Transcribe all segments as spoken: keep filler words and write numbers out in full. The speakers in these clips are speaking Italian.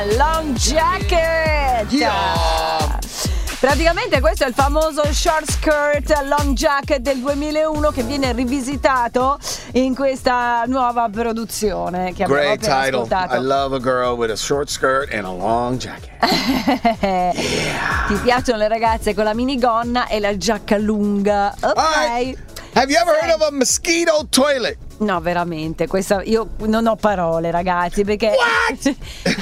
Long Jacket. Yeah. Praticamente questo è il famoso short skirt long jacket del duemilauno che viene rivisitato in questa nuova produzione che abbiamo Great appena title. ascoltato. I love a girl with a short skirt and a long jacket. Yeah. Ti piacciono le ragazze con la minigonna e la giacca lunga? Ok. Right. Have you ever heard of a mosquito toilet? No, veramente, questa io non ho parole, ragazzi, perché What?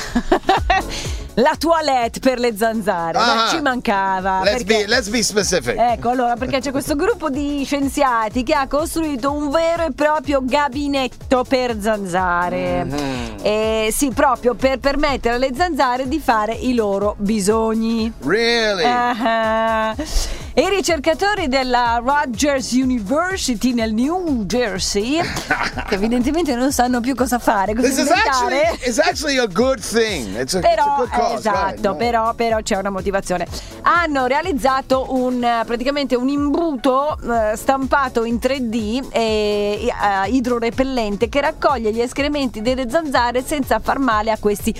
la toilette per le zanzare, Uh-huh. ma ci mancava. Let's perché... be let's be specific. Ecco, allora, perché c'è questo gruppo di scienziati che ha costruito un vero e proprio gabinetto per zanzare. Mm-hmm. E sì, proprio per permettere alle zanzare di fare i loro bisogni. Really? Ah-ha. E i ricercatori della Rutgers University nel New Jersey, che evidentemente non sanno più cosa fare, cosa This is inventare. actually it's actually a good thing. It's a, Però, it's a good cause. esatto, Right. però, però c'è una motivazione. Hanno realizzato un praticamente un imbuto eh, stampato in tre D e eh, idrorepellente che raccoglie gli escrementi delle zanzare senza far male a questi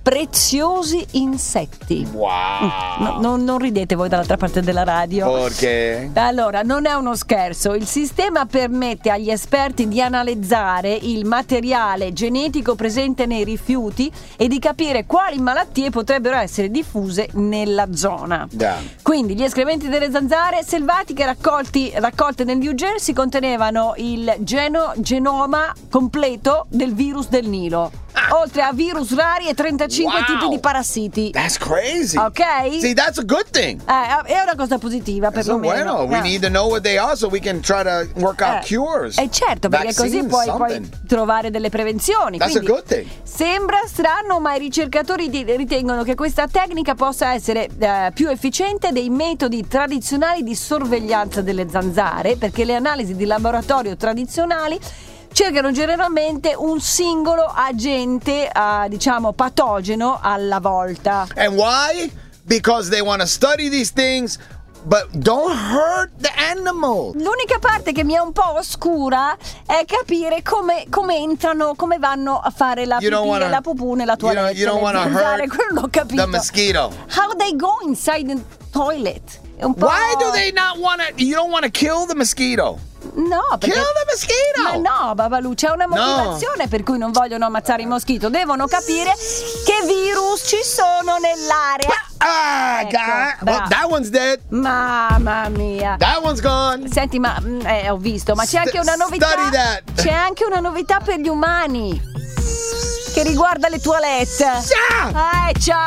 preziosi insetti. Wow. No, no, non ridete voi dall'altra parte della radio. Perché? Allora, non è uno scherzo. Il sistema permette agli esperti di analizzare il materiale genetico presente nei rifiuti e di capire quali malattie potrebbero essere diffuse nella zona. Yeah. Quindi gli escrementi delle zanzare selvatiche raccolti, raccolte nel New Jersey contenevano il geno, genoma completo del virus del Nilo, oltre a virus rari e trentacinque Wow. tipi di parassiti. That's crazy. Ok? See, that's a good thing. Eh, è una cosa positiva per So lo meno. bueno. We Eh. need to know what they are so we can try to work out Eh, cures. E certo, perché così Vaccines, puoi, puoi something. trovare delle prevenzioni. That's Quindi a good thing. sembra strano, ma i ricercatori di- ritengono che questa tecnica possa essere eh, più efficiente dei metodi tradizionali di sorveglianza delle zanzare, perché le analisi di laboratorio tradizionali cercano generalmente un singolo agente, eh, diciamo, patogeno alla volta. And why? Because they want to study these things, but don't hurt the animal. L'unica parte che mi è un po' oscura è capire come, come entrano, come vanno a fare la You don't pipì wanna- e la pupù nella you don't- toilette. you don't le wanna zanzare, hurt quello l'ho capito. The mosquito. How they go inside the toilet? È un po'... Why do they not want to? You don't want to kill the mosquito. No, perché... Kill the mosquito. Ma no, Babalu, c'è una motivazione per cui non vogliono ammazzare i moschito. Devono capire che virus ci sono nell'area. Ah, Ecco, God. bravo. Well, that one's dead. Mamma mia. That one's gone. Senti, ma mm, eh, ho visto, ma c'è St- anche una novità. study that. C'è anche una novità per gli umani che riguarda le toilette. Yeah. Eh, ciao.